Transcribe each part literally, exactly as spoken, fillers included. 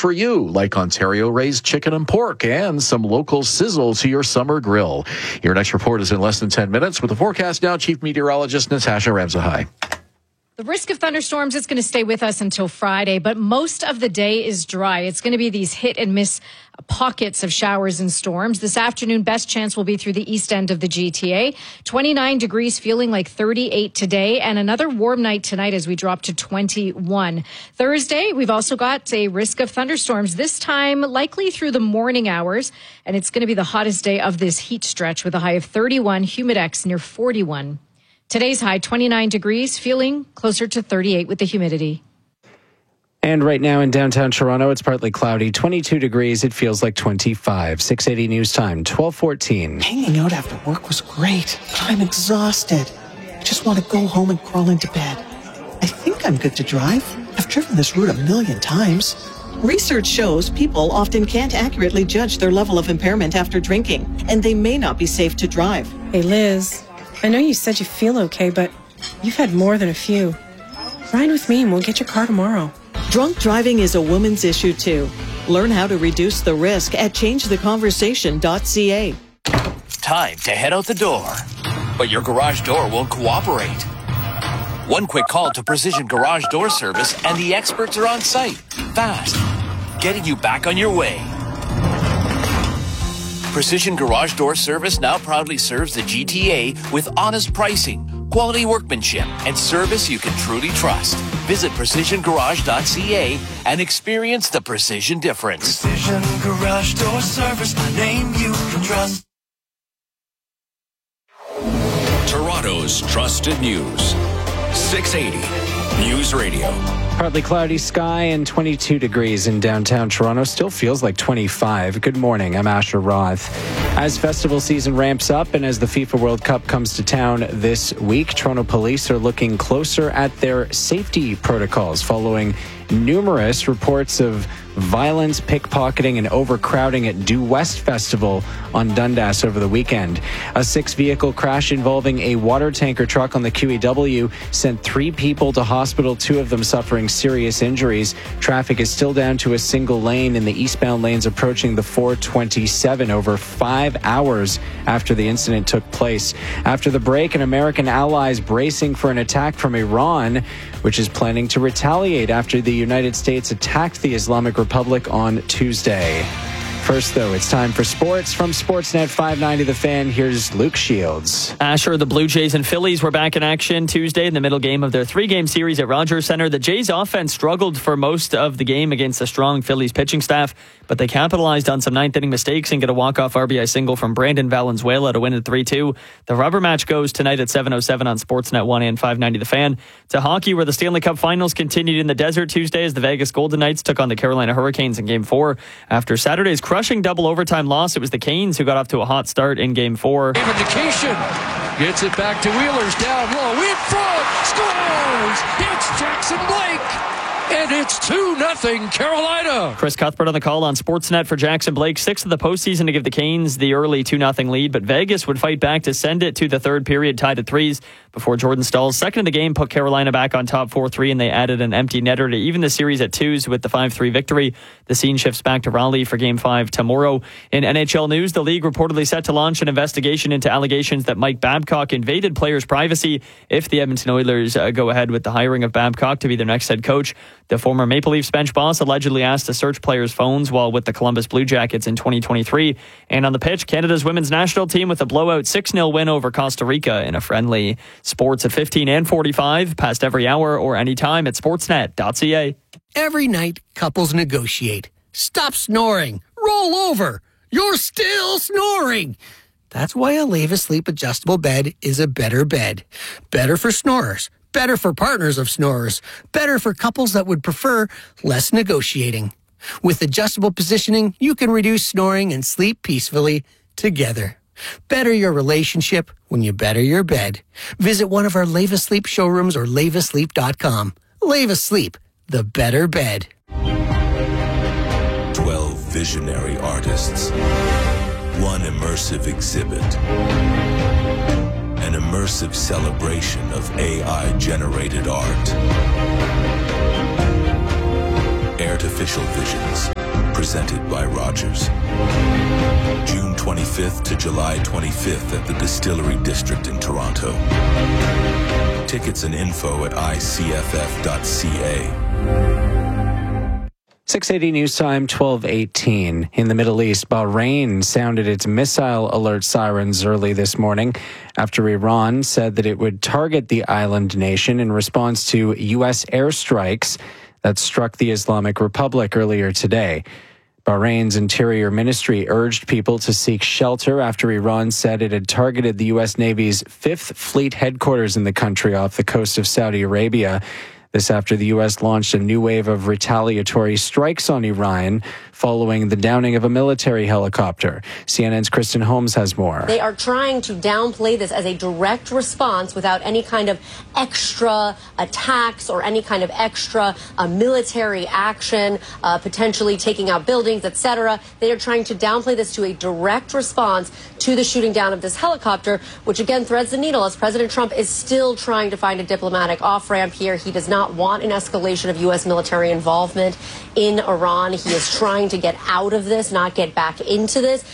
for you, like Ontario-raised chicken and pork and some local sizzle to your summer grill. Your next report is in less than ten minutes. With the forecast now, Chief Meteorologist Natasha Ramsahai. The risk of thunderstorms is going to stay with us until Friday, but most of the day is dry. It's going to be these hit and miss pockets of showers and storms. This afternoon, best chance will be through the east end of the G T A. twenty-nine degrees, feeling like thirty-eight today, and another warm night tonight as we drop to twenty-one. Thursday, we've also got a risk of thunderstorms, this time likely through the morning hours, and it's going to be the hottest day of this heat stretch with a high of thirty-one, humidex near forty-one. Today's high, twenty-nine degrees, feeling closer to thirty-eight with the humidity. And right now in downtown Toronto, it's partly cloudy, twenty-two degrees. It feels like twenty-five. six eighty News Time, twelve fourteen. Hanging out after work was great, but I'm exhausted. I just want to go home and crawl into bed. I think I'm good to drive. I've driven this route a million times. Research shows people often can't accurately judge their level of impairment after drinking, and they may not be safe to drive. Hey, Liz. I know you said you feel okay, but you've had more than a few. Ride with me and we'll get your car tomorrow. Drunk driving is a woman's issue, too. Learn how to reduce the risk at change the conversation dot c a. Time to head out the door, but your garage door won't cooperate. One quick call to Precision Garage Door Service and the experts are on site, fast, getting you back on your way. Precision Garage Door Service now proudly serves the G T A with honest pricing, quality workmanship, and service you can truly trust. Visit precision garage dot c a and experience the precision difference. Precision Garage Door Service, a name you can trust. Toronto's trusted news. six eighty News Radio. Partly cloudy sky and twenty-two degrees in downtown Toronto. Still feels like twenty-five. Good morning. I'm Asher Roth. As festival season ramps up and as the FIFA World Cup comes to town this week, Toronto police are looking closer at their safety protocols following numerous reports of violence, pickpocketing, and overcrowding at Due West Festival on Dundas over the weekend. A six-vehicle crash involving a water tanker truck on the Q E W sent three people to hospital, two of them suffering serious injuries. Traffic is still down to a single lane in the eastbound lanes approaching the four twenty-seven over five hours after the incident took place. After the break, an American ally is bracing for an attack from Iran, which is planning to retaliate after the United States attacked the Islamic Republic on Tuesday. First, though, it's time for sports. From Sportsnet five ninety The Fan, here's Luke Shields. Asher, the Blue Jays and Phillies were back in action Tuesday in the middle game of their three-game series at Rogers Centre. The Jays' offense struggled for most of the game against a strong Phillies pitching staff, but they capitalized on some ninth-inning mistakes and get a walk-off R B I single from Brandon Valenzuela to win it three two. The rubber match goes tonight at seven oh seven on Sportsnet one and five ninety The Fan. To hockey, where the Stanley Cup Finals continued in the desert Tuesday as the Vegas Golden Knights took on the Carolina Hurricanes in Game four. After Saturday's crushing double overtime loss, it was the Canes who got off to a hot start in Game four. Indication gets it back to Wheelers down low in front, scores! It's Jackson Blake, and it's two nothing Carolina. Chris Cuthbert on the call on Sportsnet for Jackson Blake. Sixth of the postseason to give the Canes the early two nothing lead, but Vegas would fight back to send it to the third period, tied at threes, before Jordan Stahl's second of the game put Carolina back on top four three, and they added an empty netter to even the series at twos with the five three victory. The scene shifts back to Raleigh for Game five tomorrow. In N H L news, the league reportedly set to launch an investigation into allegations that Mike Babcock invaded players' privacy if the Edmonton Oilers uh, go ahead with the hiring of Babcock to be their next head coach. The former Maple Leafs bench boss allegedly asked to search players' phones while with the Columbus Blue Jackets in twenty twenty-three. And on the pitch, Canada's women's national team with a blowout six nil win over Costa Rica in a friendly. Sports at fifteen and forty-five, past every hour or anytime at sportsnet dot c a. Every night, couples negotiate. Stop snoring. Roll over. You're still snoring. That's why a Leva Sleep adjustable bed is a better bed. Better for snorers. Better for partners of snorers. Better for couples that would prefer less negotiating. With adjustable positioning, you can reduce snoring and sleep peacefully together. Better your relationship when you better your bed. Visit one of our Leva Sleep showrooms or leva sleep dot com. Leva Sleep, the better bed. twelve visionary artists. One immersive exhibit. An immersive celebration of A I-generated art. Artificial Visions. presented by Rogers. June twenty-fifth to July twenty-fifth at the Distillery District in Toronto. Tickets and info at I C F F dot C A. six eighty News Time, twelve eighteen. In the Middle East, Bahrain sounded its missile alert sirens early this morning after Iran said that it would target the island nation in response to U S airstrikes that struck the Islamic Republic earlier today. Bahrain's Interior Ministry urged people to seek shelter after Iran said it had targeted the U S Navy's Fifth Fleet headquarters in the country off the coast of Saudi Arabia. This after the U S launched a new wave of retaliatory strikes on Iran following the downing of a military helicopter. C N N's Kristen Holmes has more. They are trying to downplay this as a direct response without any kind of extra attacks or any kind of extra uh, military action, uh, potentially taking out buildings, et cetera. They are trying to downplay this to a direct response to the shooting down of this helicopter, which again threads the needle as President Trump is still trying to find a diplomatic off-ramp here. He does not want an escalation of U S military involvement in Iran. He is trying to get out of this, not get back into this.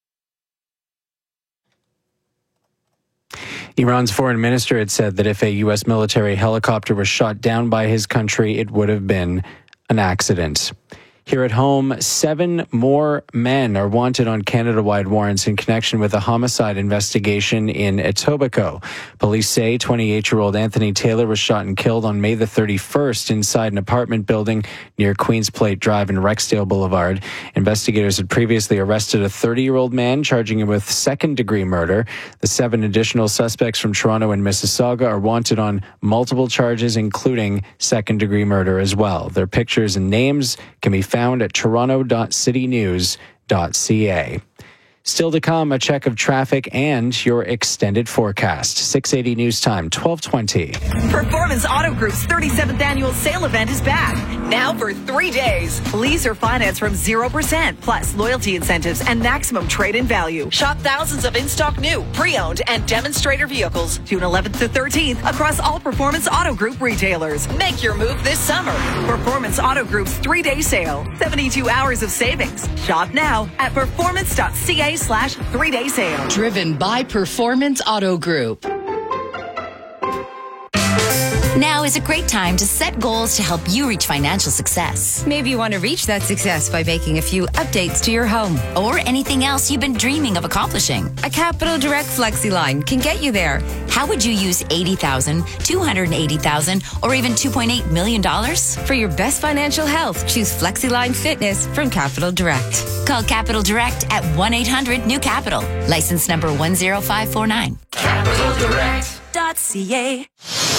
Iran's foreign minister had said that if a U S military helicopter was shot down by his country, it would have been an accident. Here at home, seven more men are wanted on Canada-wide warrants in connection with a homicide investigation in Etobicoke. Police say twenty-eight-year-old Anthony Taylor was shot and killed on May the thirty-first inside an apartment building near Queens Plate Drive and Rexdale Boulevard. Investigators had previously arrested a thirty-year-old man, charging him with second-degree murder. The seven additional suspects from Toronto and Mississauga are wanted on multiple charges, including second-degree murder as well. Their pictures and names can be found found at toronto dot city news dot c a. Still to come, a check of traffic and your extended forecast. six eighty News Time, twelve twenty. Performance Auto Group's thirty-seventh annual sale event is back. Now for three days. Lease or finance from zero percent, plus loyalty incentives and maximum trade-in value. Shop thousands of in-stock new, pre-owned, and demonstrator vehicles June eleventh to thirteenth across all Performance Auto Group retailers. Make your move this summer. Performance Auto Group's three-day sale. seventy-two hours of savings. Shop now at performance dot c a slash three-day sale. Driven by Performance Auto Group. Now is a great time to set goals to help you reach financial success. Maybe you want to reach that success by making a few updates to your home. Or anything else you've been dreaming of accomplishing. A Capital Direct FlexiLine can get you there. How would you use eighty thousand dollars, two hundred eighty thousand dollars, or even two point eight million dollars? For your best financial health, choose FlexiLine Fitness from Capital Direct. Call Capital Direct at one eight hundred new capital. License number one zero five four nine. Capital Direct dot c a.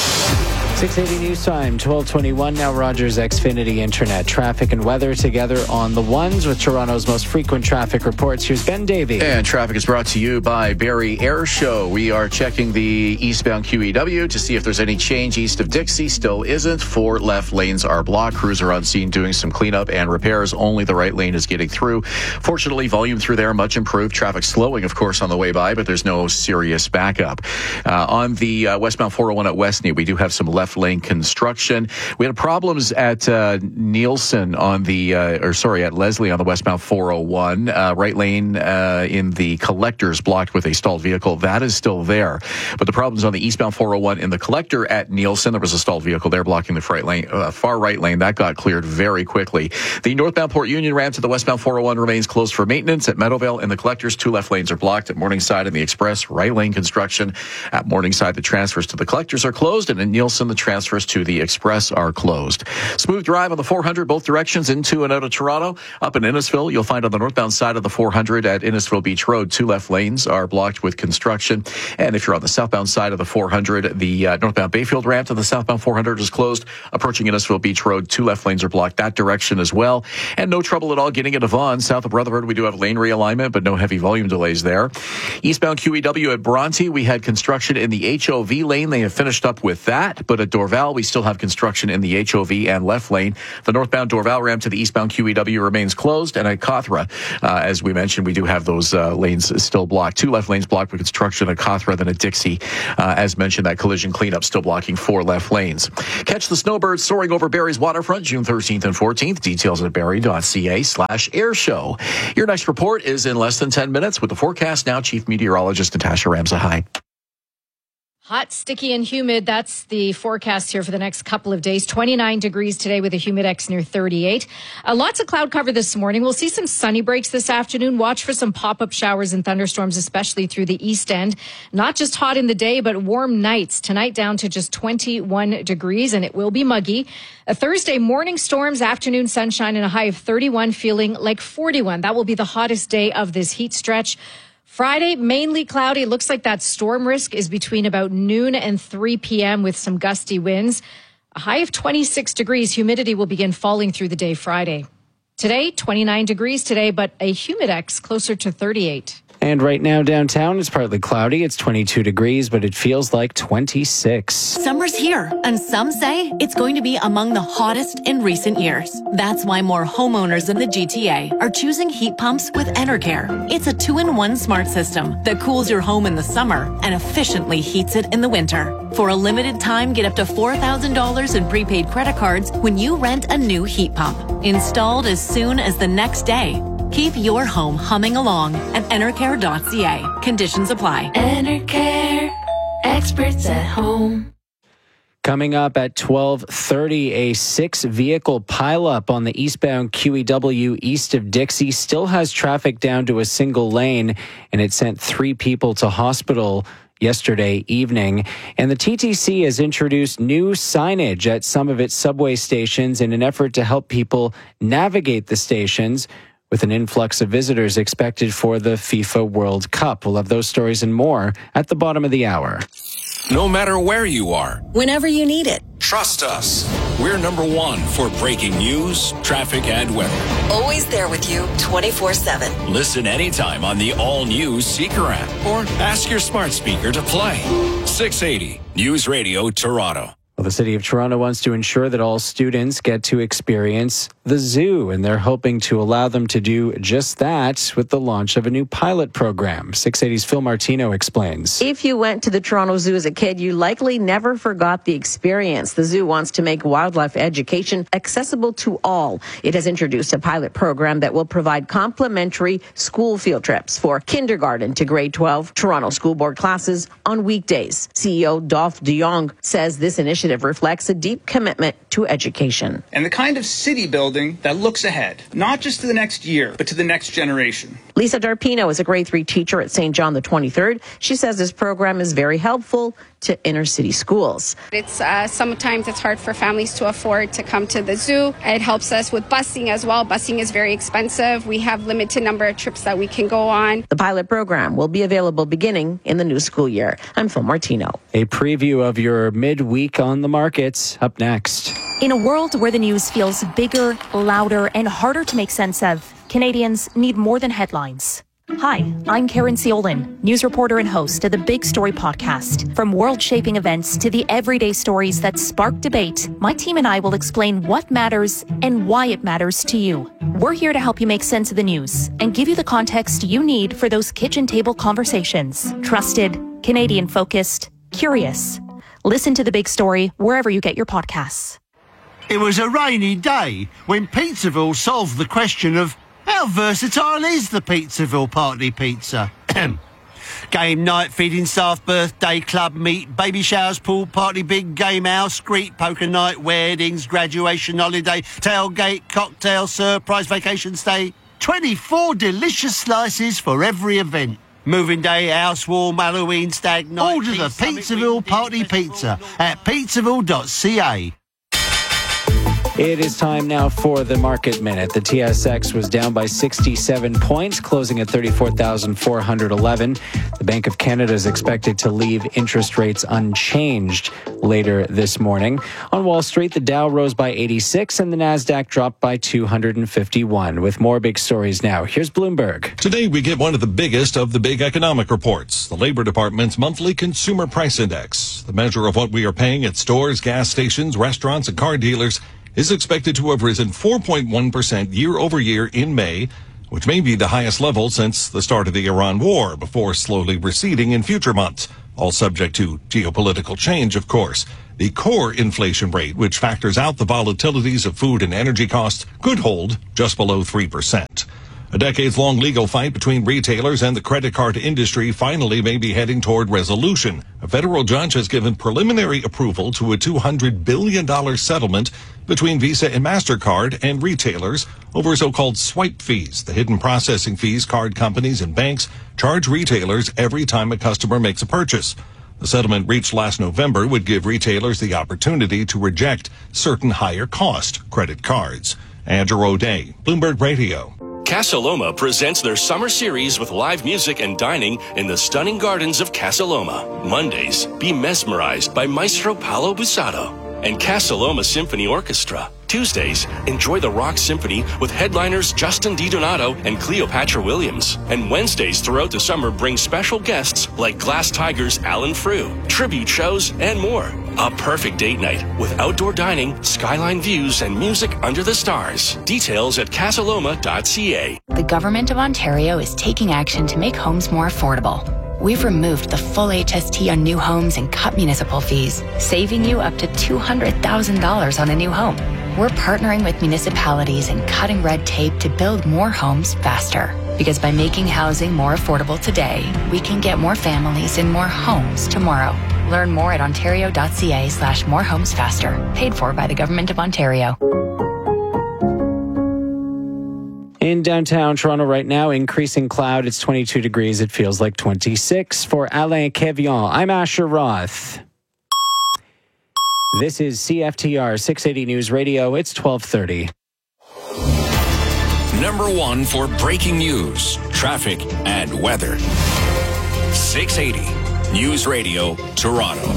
six eighty News Time, twelve twenty-one. Now Rogers Xfinity Internet. Traffic and weather together on the ones with Toronto's most frequent traffic reports. Here's Ben Davey. And traffic is brought to you by Barrie Air Show. We are checking the eastbound Q E W to see if there's any change east of Dixie. Still isn't. Four left lanes are blocked. Crews are on scene doing some cleanup and repairs. Only the right lane is getting through. Fortunately, volume through there much improved. Traffic slowing, of course, on the way by, but there's no serious backup. Uh, on the uh, westbound four oh one at Westney, we do have some left lane construction. We had problems at uh, Nielsen on the, uh, or sorry, at Leslie on the westbound four oh one. Uh, right lane uh, in the collectors blocked with a stalled vehicle. That is still there. But the problems on the eastbound four oh one in the collector at Nielsen, there was a stalled vehicle there blocking the far, lane, uh, far right lane. That got cleared very quickly. The northbound Port Union ramp to the westbound four oh one remains closed for maintenance. At Meadowvale in the collectors, two left lanes are blocked. At Morningside and the Express, right lane construction. At Morningside, the transfers to the collectors are closed, and in Nielsen, the transfers to the Express are closed. Smooth drive on the four hundred, both directions into and out of Toronto. Up in Innisfil, you'll find on the northbound side of the four hundred at Innisfil Beach Road, two left lanes are blocked with construction. And if you're on the southbound side of the four hundred, the uh, northbound Bayfield ramp to the southbound four hundred is closed. Approaching Innisfil Beach Road, two left lanes are blocked that direction as well. And no trouble at all getting into Vaughan. South of Rutherford, we do have lane realignment, but no heavy volume delays there. Eastbound Q E W at Bronte, we had construction in the H O V lane. They have finished up with that, but a at Dorval. We still have construction in the H O V and left lane. The northbound Dorval ramp to the eastbound Q E W remains closed. And at Cawthra, uh, as we mentioned, we do have those uh, lanes still blocked. Two left lanes blocked with construction at Cawthra, then at Dixie. Uh, as mentioned, that collision cleanup still blocking four left lanes. Catch the snowbirds soaring over Barrie's waterfront June thirteenth and fourteenth. Details at barrie.ca slash air show. Your next report is in less than ten minutes with the forecast now. Chief Meteorologist Natasha Ramsahai. Hot, sticky, and humid. That's the forecast here for the next couple of days. twenty-nine degrees today with a humidex near thirty-eight. Uh, lots of cloud cover this morning. We'll see some sunny breaks this afternoon. Watch for some pop-up showers and thunderstorms, especially through the east end. Not just hot in the day, but warm nights. Tonight down to just twenty-one degrees, and it will be muggy. A Thursday, morning storms, afternoon sunshine, and a high of thirty-one, feeling like forty-one. That will be the hottest day of this heat stretch. Friday, mainly cloudy. It looks like that storm risk is between about noon and three p.m. with some gusty winds. A high of twenty-six degrees. Humidity will begin falling through the day Friday. Today, twenty-nine degrees today, but a humidex closer to thirty-eight. And right now downtown it's partly cloudy. It's twenty-two degrees, but it feels like twenty-six. Summer's here, and some say it's going to be among the hottest in recent years. That's why more homeowners in the G T A are choosing heat pumps with Enercare. It's a two-in-one smart system that cools your home in the summer and efficiently heats it in the winter. For a limited time, get up to four thousand dollars in prepaid credit cards when you rent a new heat pump. Installed as soon as the next day. Keep your home humming along at enercare dot c a. Conditions apply. Enercare, experts at home. Coming up at twelve thirty, a six-vehicle pileup on the eastbound Q E W east of Dixie still has traffic down to a single lane, and it sent three people to hospital yesterday evening. And the T T C has introduced new signage at some of its subway stations in an effort to help people navigate the stations, with an influx of visitors expected for the FIFA World Cup. We'll have those stories and more at the bottom of the hour. No matter where you are, whenever you need it. Trust us. We're number one for breaking news, traffic, and weather. Always there with you twenty-four seven. Listen anytime on the all-new Seeker app or ask your smart speaker to play. six eighty News Radio Toronto. Well, the City of Toronto wants to ensure that all students get to experience the zoo, and they're hoping to allow them to do just that with the launch of a new pilot program. six eighty's Phil Martino explains. If you went to the Toronto Zoo as a kid, you likely never forgot the experience. The zoo wants to make wildlife education accessible to all. It has introduced a pilot program that will provide complimentary school field trips for kindergarten to grade twelve Toronto School Board classes on weekdays. C E O Dolph de Jong says this initiative reflects a deep commitment to education. And the kind of city building that looks ahead, not just to the next year, but to the next generation. Lisa Darpino is a grade three teacher at Saint John the twenty-third. She says this program is very helpful to inner city schools. It's uh, sometimes it's hard for families to afford to come to the zoo. It helps us with busing as well. Busing is very expensive. We have limited number of trips that we can go on. The pilot program will be available beginning in the new school year. I'm Phil Martino. A preview of your midweek on the markets up next. In a world where the news feels bigger, louder, and harder to make sense of, Canadians need more than headlines. Hi, I'm Karen Ciolin, news reporter and host of the Big Story podcast. From world-shaping events to the everyday stories that spark debate, my team and I will explain what matters and why it matters to you. We're here to help you make sense of the news and give you the context you need for those kitchen table conversations. Trusted, Canadian-focused, curious. Listen to The Big Story wherever you get your podcasts. It was a rainy day when Pizzaville solved the question of how versatile is the Pizzaville Party Pizza? Game night, feeding staff, birthday, club meet, baby showers, pool party, big game house, street poker night, weddings, graduation holiday, tailgate, cocktail, surprise vacation stay. twenty-four delicious slices for every event. Moving day, house warm, Halloween, stag night. Order the Pizzaville Party Pizza at pizzaville dot c a. It is time now for the Market Minute. The T S X was down by sixty-seven points, closing at thirty-four thousand four hundred eleven. The Bank of Canada is expected to leave interest rates unchanged later this morning. On Wall Street, the Dow rose by eighty-six and the Nasdaq dropped by two hundred fifty-one. With more big stories now, here's Bloomberg. Today, we get one of the biggest of the big economic reports, the Labor Department's monthly Consumer Price Index. the measure of what we are paying at stores, gas stations, restaurants, and car dealers, is expected to have risen four point one percent year over year in May, which may be the highest level since the start of the Iran war, before slowly receding in future months, all subject to geopolitical change, of course. The core inflation rate, which factors out the volatilities of food and energy costs, could hold just below three percent. A decades-long legal fight between retailers and the credit card industry finally may be heading toward resolution. A federal judge has given preliminary approval to a two hundred billion dollars settlement between Visa and MasterCard and retailers over so-called swipe fees, the hidden processing fees card companies and banks charge retailers every time a customer makes a purchase. The settlement reached last November would give retailers the opportunity to reject certain higher-cost credit cards. Andrew O'Day, Bloomberg Radio. Casa Loma presents their summer series with live music and dining in the stunning gardens of Casa Loma. Mondays, be mesmerized by Maestro Paolo Busato and Casa Loma Symphony Orchestra. Tuesdays, enjoy the Rock Symphony with headliners Justin DiDonato and Cleopatra Williams. And Wednesdays throughout the summer bring special guests like Glass Tigers' Alan Frew, tribute shows, and more. A perfect date night with outdoor dining, skyline views, and music under the stars. Details at casaloma dot c a. The Government of Ontario is taking action to make homes more affordable. We've removed the full H S T on new homes and cut municipal fees, saving you up to two hundred thousand dollars on a new home. We're partnering with municipalities and cutting red tape to build more homes faster. Because by making housing more affordable today, we can get more families in more homes tomorrow. Learn more at ontario dot c a slash more homes faster. Paid for by the Government of Ontario. In downtown Toronto right now, increasing cloud. It's twenty-two degrees. It feels like twenty-six. For Alain Kevian, I'm Asher Roth. This is C F T R six eighty News Radio. It's twelve thirty. Number one for breaking news, traffic, and weather. six eighty News Radio, Toronto.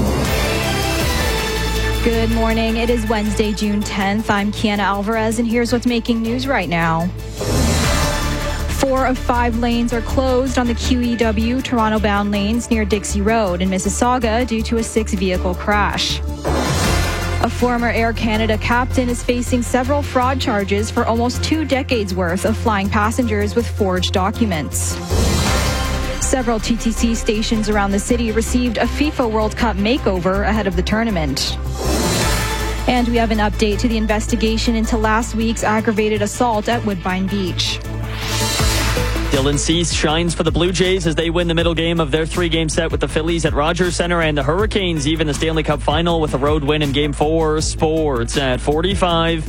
Good morning. It is Wednesday, June tenth. I'm Kiana Alvarez, and here's what's making news right now. Four of five lanes are closed on the Q E W Toronto-bound lanes near Dixie Road in Mississauga due to a six-vehicle crash. A former Air Canada captain is facing several fraud charges for almost two decades' worth of flying passengers with forged documents. Several T T C stations around the city received a FIFA World Cup makeover ahead of the tournament. And we have an update to the investigation into last week's aggravated assault at Woodbine Beach. Dylan Cease shines for the Blue Jays as they win the middle game of their three-game set with the Phillies at Rogers Centre, and the Hurricanes even the Stanley Cup final with a road win in Game four. Sports at forty-five.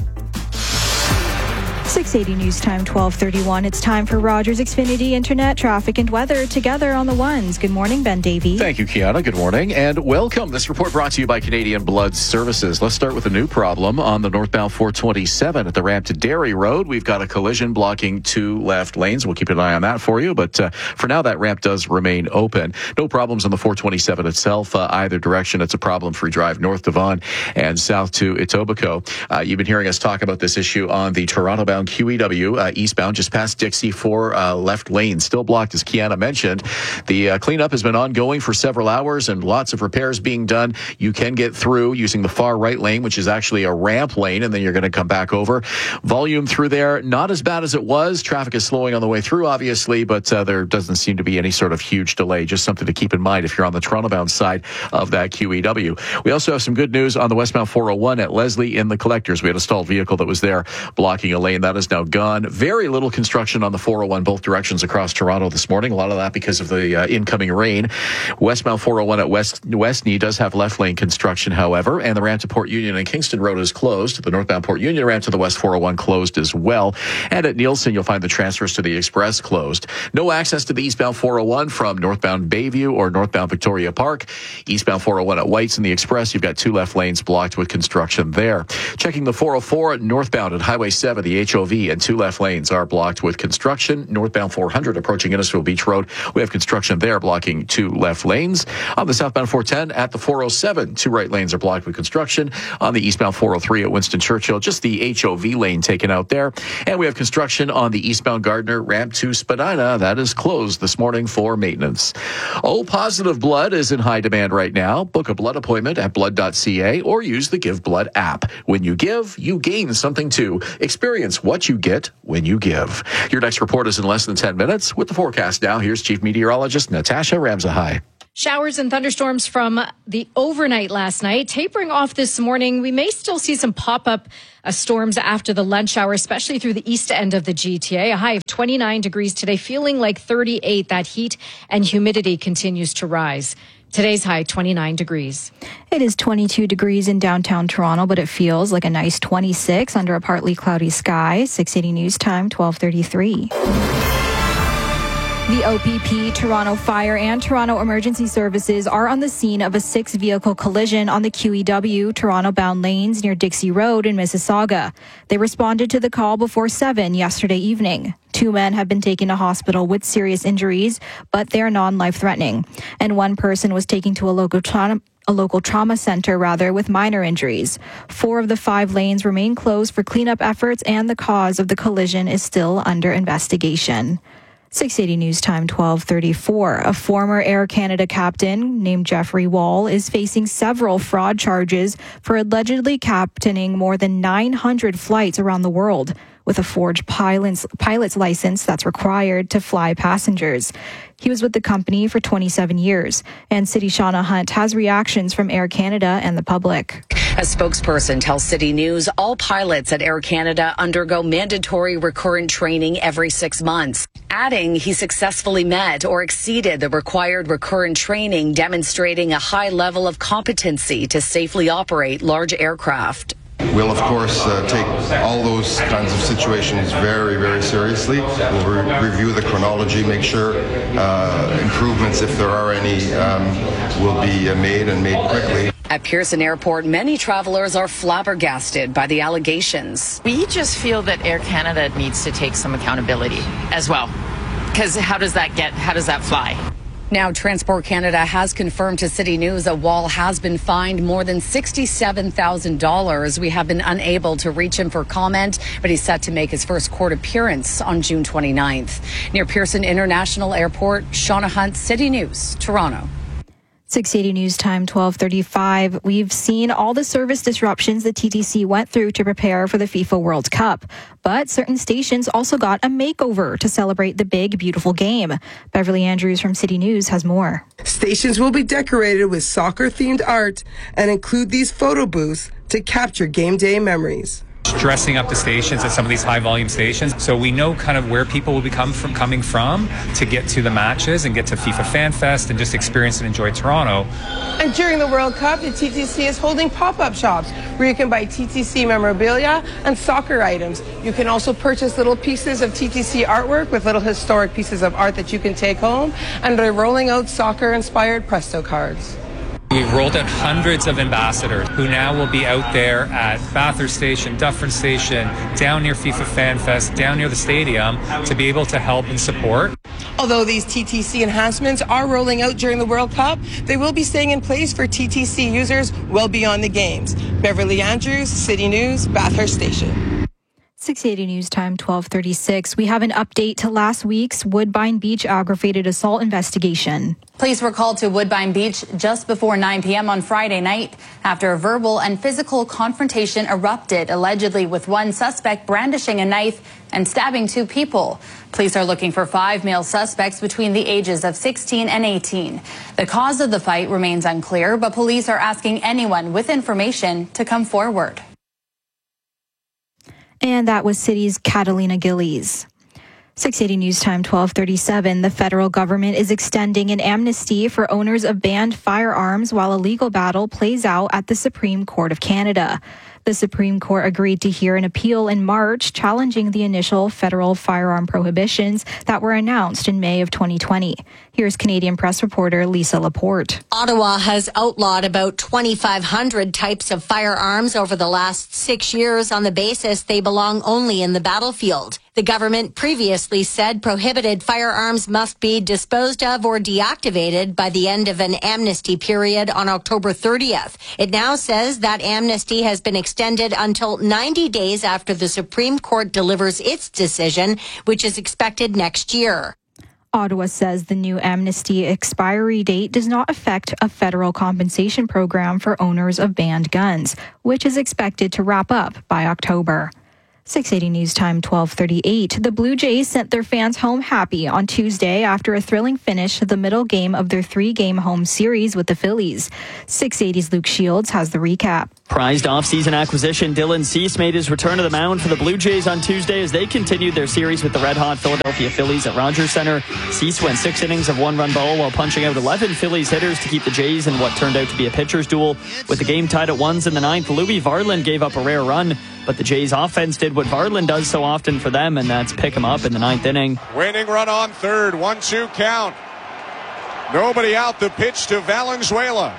six eighty News Time, twelve thirty-one. It's time for Rogers Xfinity Internet, traffic, and weather together on the ones. Good morning, Ben Davey. Thank you, Kiana. Good morning and welcome. This report brought to you by Canadian Blood Services. Let's start with a new problem on the northbound four twenty-seven at the ramp to Derry Road. We've got a collision blocking two left lanes. We'll keep an eye on that for you, but uh, for now, that ramp does remain open. No problems on the four twenty-seven itself, uh, either direction. It's a problem-free drive north to Vaughan and south to Etobicoke. Uh, you've been hearing us talk about this issue on the Toronto-bound Q E W uh, eastbound just past Dixie, four uh, left lanes still blocked, as Kiana mentioned. The uh, cleanup has been ongoing for several hours and lots of repairs being done. You can get through using the far right lane, which is actually a ramp lane, and then you're going to come back over. Volume through there, not as bad as it was. Traffic is slowing on the way through, obviously, but uh, there doesn't seem to be any sort of huge delay. Just something to keep in mind if you're on the Toronto-bound side of that Q E W. We also have some good news on the westbound four oh one at Leslie in the Collectors. We had a stalled vehicle that was there blocking a lane. That is now gone. Very little construction on the four oh one both directions across Toronto this morning. A lot of that because of the uh, incoming rain. Westbound four oh one at West Westney does have left lane construction, however, and the ramp to Port Union and Kingston Road is closed. The northbound Port Union ramp to the West four oh one closed as well. And at Nielsen, you'll find the transfers to the Express closed. No access to the eastbound four oh one from northbound Bayview or northbound Victoria Park. Eastbound four oh one at Whites and the Express, you've got two left lanes blocked with construction there. Checking the four oh four northbound at Highway seven, the H O V V, and two left lanes are blocked with construction. Northbound four hundred approaching Innisfil Beach Road. We have construction there blocking two left lanes. On the southbound four ten at the four oh seven, two right lanes are blocked with construction. On the eastbound four oh three at Winston Churchill, just the H O V lane taken out there. And we have construction on the eastbound Gardner ramp to Spadina. That is closed this morning for maintenance. O positive blood is in high demand right now. Book a blood appointment at blood dot c a or use the Give Blood app. When you give, you gain something too. Experience what you get when you give. Your next report is in less than ten minutes. With the forecast now, here's Chief Meteorologist Natasha Ramzahai. Showers and thunderstorms from the overnight last night, tapering off this morning. We may still see some pop-up uh, storms after the lunch hour, especially through the east end of the G T A. A high of twenty-nine degrees today, feeling like thirty-eight. That heat and humidity continues to rise. Today's high, twenty-nine degrees. It is twenty-two degrees in downtown Toronto, but it feels like a nice twenty-six under a partly cloudy sky. six eighty News Time, twelve thirty-three. The O P P, Toronto Fire, and Toronto Emergency Services are on the scene of a six-vehicle collision on the Q E W Toronto-bound lanes near Dixie Road in Mississauga. They responded to the call before seven yesterday evening. Two men have been taken to hospital with serious injuries, but they are non-life-threatening. And one person was taken to a local trauma a local trauma center, rather, with minor injuries. Four of the five lanes remain closed for cleanup efforts, and the cause of the collision is still under investigation. six eighty News Time, twelve thirty-four. A former Air Canada captain named Jeffrey Wall is facing several fraud charges for allegedly captaining more than nine hundred flights around the world with a forged pilot's, pilot's license that's required to fly passengers. He was with the company for twenty-seven years, and City Shauna Hunt has reactions from Air Canada and the public. A spokesperson tells City News all pilots at Air Canada undergo mandatory recurrent training every six months, adding he successfully met or exceeded the required recurrent training, demonstrating a high level of competency to safely operate large aircraft. We'll, of course, uh, take all those kinds of situations very, very seriously. We'll re- review the chronology, make sure uh, improvements, if there are any, um, will be uh, made and made quickly. At Pearson Airport, many travelers are flabbergasted by the allegations. We just feel that Air Canada needs to take some accountability as well. Because how does that get, how does that fly? Now, Transport Canada has confirmed to City News that Wall has been fined more than sixty-seven thousand dollars. We have been unable to reach him for comment, but he's set to make his first court appearance on June twenty-ninth. Near Pearson International Airport, Shauna Hunt, City News, Toronto. six eighty News Time, twelve thirty-five. We've seen all the service disruptions the T T C went through to prepare for the FIFA World Cup. But certain stations also got a makeover to celebrate the big, beautiful game. Beverly Andrews from City News has more. Stations will be decorated with soccer-themed art and include these photo booths to capture game day memories. Dressing up the stations at some of these high volume stations, so we know kind of where people will be come from, coming from to get to the matches and get to FIFA Fan Fest and just experience and enjoy Toronto. And during the World Cup, the T T C is holding pop-up shops where you can buy T T C memorabilia and soccer items. You can also purchase little pieces of T T C artwork with little historic pieces of art that you can take home, and they're rolling out soccer-inspired Presto cards. We've rolled out hundreds of ambassadors who now will be out there at Bathurst Station, Dufferin Station, down near FIFA Fan Fest, down near the stadium to be able to help and support. Although these T T C enhancements are rolling out during the World Cup, they will be staying in place for T T C users well beyond the games. Beverly Andrews, City News, Bathurst Station. six eighty News Time, twelve thirty-six. We have an update to last week's Woodbine Beach aggravated assault investigation. Police were called to Woodbine Beach just before nine p.m. on Friday night after a verbal and physical confrontation erupted, allegedly with one suspect brandishing a knife and stabbing two people. Police are looking for five male suspects between the ages of sixteen and eighteen. The cause of the fight remains unclear, but police are asking anyone with information to come forward. And that was City's Catalina Gillies. six eighty News Time, twelve thirty-seven. The federal government is extending an amnesty for owners of banned firearms while a legal battle plays out at the Supreme Court of Canada. The Supreme Court agreed to hear an appeal in March challenging the initial federal firearm prohibitions that were announced in May of twenty twenty. Here's Canadian Press reporter Lisa Laporte. Ottawa has outlawed about twenty-five hundred types of firearms over the last six years on the basis they belong only in the battlefield. The government previously said prohibited firearms must be disposed of or deactivated by the end of an amnesty period on October thirtieth. It now says that amnesty has been extended until ninety days after the Supreme Court delivers its decision, which is expected next year. Ottawa says the new amnesty expiry date does not affect a federal compensation program for owners of banned guns, which is expected to wrap up by October. six eighty News Time, twelve thirty-eight. The Blue Jays sent their fans home happy on Tuesday after a thrilling finish to the middle game of their three-game home series with the Phillies. six eighty's Luke Shields has the recap. Prized off-season acquisition Dylan Cease made his return to the mound for the Blue Jays on Tuesday as they continued their series with the red-hot Philadelphia Phillies at Rogers Center. Cease went six innings of one-run ball while punching out eleven Phillies hitters to keep the Jays in what turned out to be a pitcher's duel. With the game tied at ones in the ninth, Louis Varland gave up a rare run, but the Jays offense did what Varland does so often for them, and that's pick him up in the ninth inning. Winning run on third, one two count. Nobody out, the pitch to Valenzuela.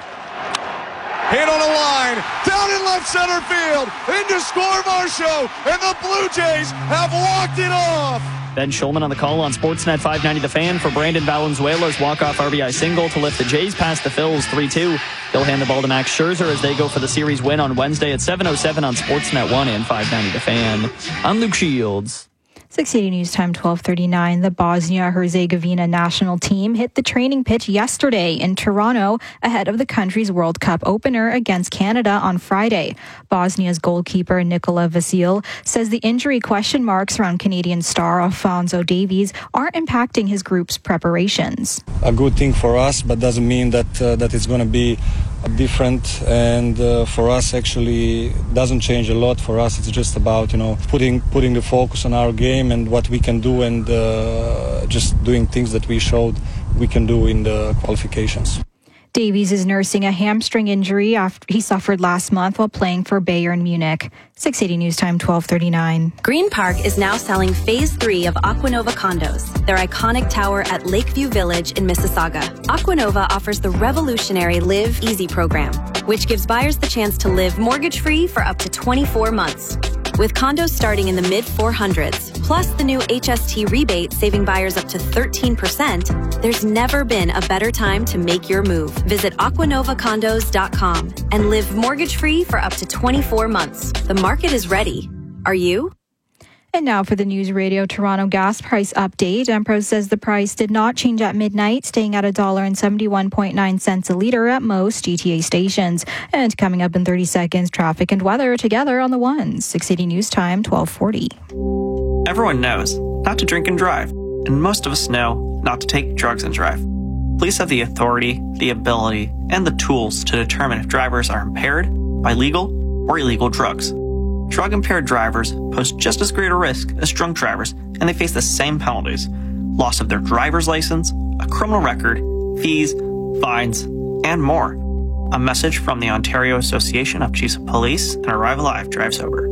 Hit on a line, down in left center field, into score Marshall, and the Blue Jays have walked it off. Ben Schulman on the call on Sportsnet five ninety The Fan for Brandon Valenzuela's walk-off R B I single to lift the Jays past the Phils three two. They'll hand the ball to Max Scherzer as they go for the series win on Wednesday at seven oh seven on Sportsnet one and five ninety The Fan. I'm Luke Shields. six eighty News Time, twelve thirty-nine. The Bosnia-Herzegovina national team hit the training pitch yesterday in Toronto ahead of the country's World Cup opener against Canada on Friday. Bosnia's goalkeeper Nikola Vasil says the injury question marks around Canadian star Alphonso Davies aren't impacting his group's preparations. A good thing for us, but doesn't mean that uh, that it's going to be different, and uh, for us actually doesn't change a lot. For us it's just about, you know, putting putting the focus on our game and what we can do, and uh, just doing things that we showed we can do in the qualifications. Davies is nursing a hamstring injury after he suffered last month while playing for Bayern Munich. six eighty News Time, twelve thirty-nine. Green Park is now selling Phase three of Aquanova condos, their iconic tower at Lakeview Village in Mississauga. Aquanova offers the revolutionary Live Easy program, which gives buyers the chance to live mortgage-free for up to twenty-four months. With condos starting in the mid four hundreds, plus the new H S T rebate saving buyers up to thirteen percent, there's never been a better time to make your move. Visit aquanova condos dot com and live mortgage-free for up to twenty-four months. The market is ready. Are you? And now for the News Radio Toronto gas price update. Empro says the price did not change at midnight, staying at one dollar and seventy-one point nine cents a litre at most G T A stations. And coming up in thirty seconds, traffic and weather together on the ones. six eighty News Time, twelve forty. Everyone knows not to drink and drive, and most of us know not to take drugs and drive. Police have the authority, the ability, and the tools to determine if drivers are impaired by legal or illegal drugs. Drug-impaired drivers pose just as great a risk as drunk drivers, and they face the same penalties: loss of their driver's license, a criminal record, fees, fines, and more. A message from the Ontario Association of Chiefs of Police and Arrive Alive Drive Sober.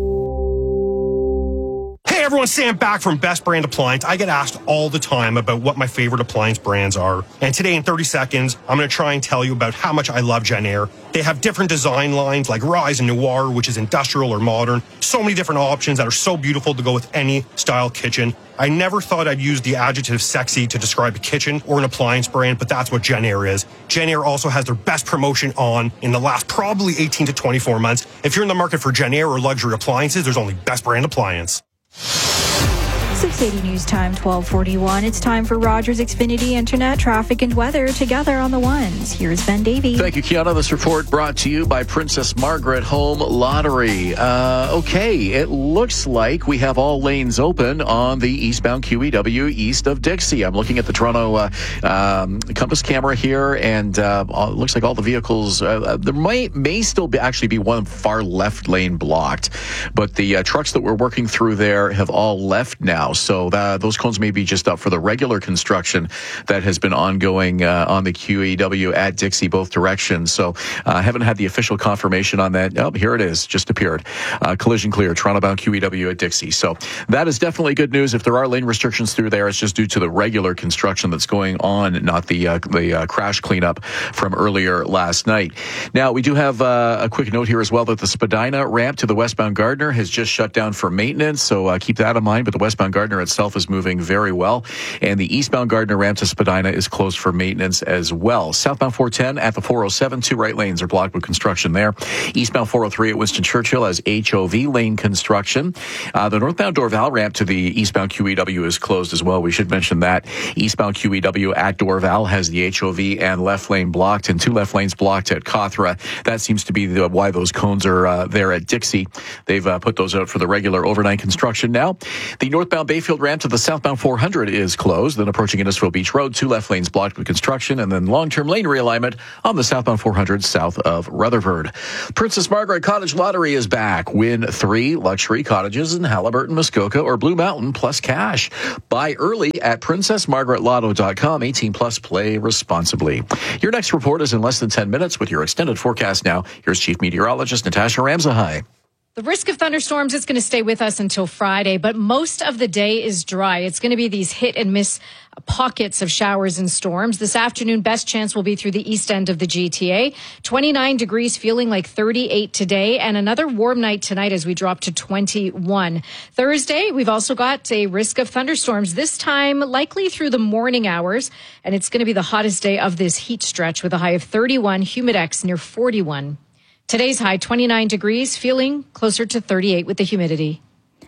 Hey everyone, Sam back from Best Brand Appliance. I get asked all the time about what my favorite appliance brands are. And today in thirty seconds, I'm going to try and tell you about how much I love Jenn-Air. They have different design lines like Rise and Noir, which is industrial or modern. So many different options that are so beautiful to go with any style kitchen. I never thought I'd use the adjective sexy to describe a kitchen or an appliance brand, but that's what Jenn-Air is. Jenn-Air also has their best promotion on in the last probably eighteen to twenty-four months. If you're in the market for Jenn-Air or luxury appliances, there's only Best Brand Appliance. six eighty News Time, twelve forty-one. It's time for Rogers Xfinity Internet, traffic and weather together on the ones. Here's Ben Davey. Thank you, Kiana. This report brought to you by Princess Margaret Home Lottery. Uh, okay, it looks like we have all lanes open on the eastbound Q E W east of Dixie. I'm looking at the Toronto uh, um, compass camera here, and uh, it looks like all the vehicles, uh, there may, may still be actually be one far left lane blocked, but the uh, trucks that we're working through there have all left now. now. So that, those cones may be just up for the regular construction that has been ongoing uh, on the Q E W at Dixie, both directions. So I uh, haven't had the official confirmation on that. Oh, here it is. Just appeared. Uh, collision clear. Toronto-bound Q E W at Dixie. So that is definitely good news. If there are lane restrictions through there, it's just due to the regular construction that's going on, not the uh, the uh, crash cleanup from earlier last night. Now, we do have uh, a quick note here as well that the Spadina ramp to the westbound Gardiner has just shut down for maintenance, so uh, keep that in mind. But the westbound Gardiner itself is moving very well, and the eastbound Gardiner ramp to Spadina is closed for maintenance as well. Southbound four ten at the four oh seven, two right lanes are blocked with construction there. Eastbound four oh three at Winston Churchill has H O V lane construction. Uh, the northbound Dorval ramp to the eastbound Q E W is closed as well. We should mention that. Eastbound Q E W at Dorval has the H O V and left lane blocked, and two left lanes blocked at Cawthra. That seems to be the, why those cones are uh, there at Dixie. They've uh, put those out for the regular overnight construction now. The northbound Bayfield ramp to the southbound four hundred is closed. Then approaching Innisfil Beach Road, two left lanes blocked with construction, and then long-term lane realignment on the southbound four hundred south of Rutherford. Princess Margaret Cottage Lottery is back. Win three luxury cottages in Halliburton, Muskoka, or Blue Mountain plus cash. Buy early at princess margaret lotto dot com. eighteen plus, play responsibly. Your next report is in less than ten minutes with your extended forecast now. Here's Chief Meteorologist Natasha Ramzahai. The risk of thunderstorms is going to stay with us until Friday, but most of the day is dry. It's going to be these hit and miss pockets of showers and storms. This afternoon, best chance will be through the east end of the G T A. twenty-nine degrees, feeling like thirty-eight today, and another warm night tonight as we drop to twenty-one. Thursday, we've also got a risk of thunderstorms, this time likely through the morning hours, and it's going to be the hottest day of this heat stretch with a high of thirty-one, humidex near forty-one. Today's high, twenty-nine degrees, feeling closer to thirty-eight with the humidity.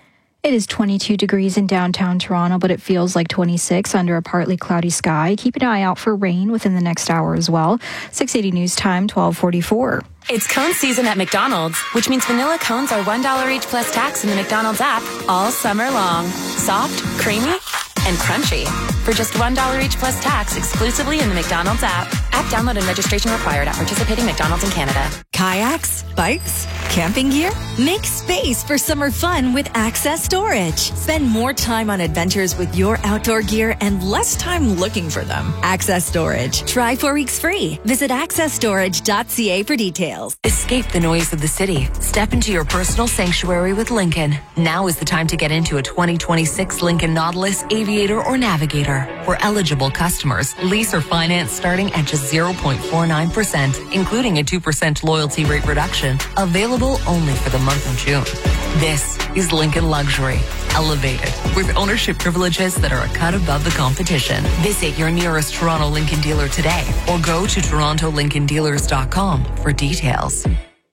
It is twenty-two degrees in downtown Toronto, but it feels like twenty-six under a partly cloudy sky. Keep an eye out for rain within the next hour as well. six eighty News Time, twelve forty-four. It's cone season at McDonald's, which means vanilla cones are one dollar each plus tax in the McDonald's app all summer long. Soft, creamy, and crunchy. For just one dollar each plus tax exclusively in the McDonald's app. App download and registration required at participating McDonald's in Canada. Kayaks, bikes, camping gear? Make space for summer fun with Access Storage. Spend more time on adventures with your outdoor gear and less time looking for them. Access Storage. Try four weeks free. Visit access storage dot c a for details. Escape the noise of the city. Step into your personal sanctuary with Lincoln. Now is the time to get into a twenty twenty-six Lincoln Nautilus, Aviator, or Navigator. For eligible customers, lease or finance starting at just zero point four nine percent, including a two percent loyalty rate reduction. Available only for the month of June. This is Lincoln Luxury. Elevated with ownership privileges that are a cut above the competition. Visit your nearest Toronto Lincoln dealer today or go to toronto lincoln dealers dot com for details.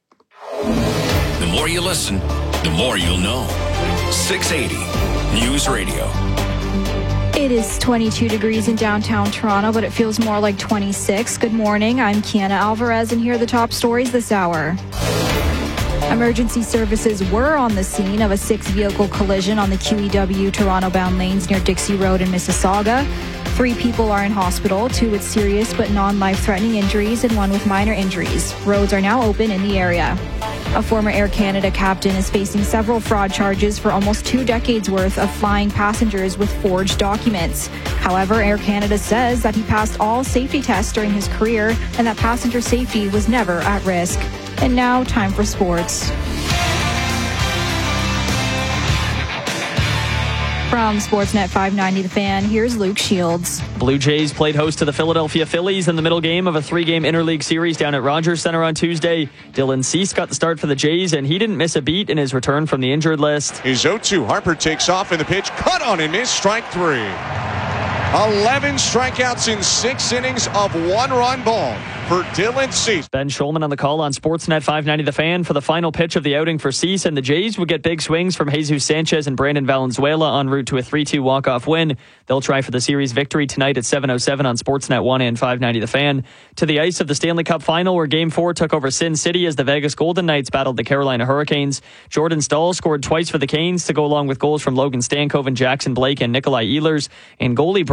The more you listen, the more you'll know. six eighty News Radio. It is twenty-two degrees in downtown Toronto, but it feels more like twenty-six. Good morning. I'm Kiana Alvarez, and here are the top stories this hour. Emergency services were on the scene of a six-vehicle collision on the Q E W Toronto-bound lanes near Dixie Road in Mississauga. Three people are in hospital, two with serious but non-life-threatening injuries and one with minor injuries. Roads are now open in the area. A former Air Canada captain is facing several fraud charges for almost two decades worth of flying passengers with forged documents. However, Air Canada says that he passed all safety tests during his career and that passenger safety was never at risk. And now, time for sports. From Sportsnet five ninety The Fan, here's Luke Shields. Blue Jays played host to the Philadelphia Phillies in the middle game of a three-game interleague series down at Rogers Center on Tuesday. Dylan Cease got the start for the Jays, and he didn't miss a beat in his return from the injured list. His oh two. Harper takes off, and the pitch cut on and missed, strike three. eleven strikeouts in six innings of one-run ball for Dylan Cease. Ben Schulman on the call on Sportsnet five ninety The Fan for the final pitch of the outing for Cease, and the Jays would get big swings from Jesus Sanchez and Brandon Valenzuela en route to a three two walk-off win. They'll try for the series victory tonight at seven oh seven on Sportsnet one and five ninety The Fan. To the ice of the Stanley Cup Final, where Game four took over Sin City as the Vegas Golden Knights battled the Carolina Hurricanes. Jordan Staal scored twice for the Canes to go along with goals from Logan Stankov and Jackson Blake and Nikolai Ehlers, and goalie Brandon